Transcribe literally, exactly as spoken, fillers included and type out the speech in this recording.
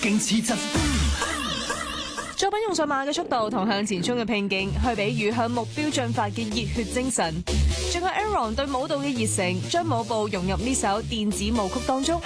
勁似疾風。 作品用上馬嘅速度同向前衝嘅拼勁，去比喻向目標進發嘅熱血精神。仲有 Aaron 對舞蹈嘅熱誠，將舞步融入呢首電子舞曲當中。